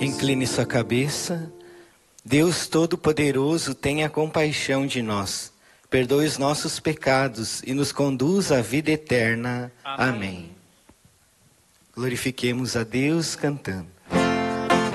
Incline sua cabeça. Deus Todo-Poderoso, tenha compaixão de nós. Perdoe os nossos pecados e nos conduz à vida eterna. Amém. Glorifiquemos a Deus cantando.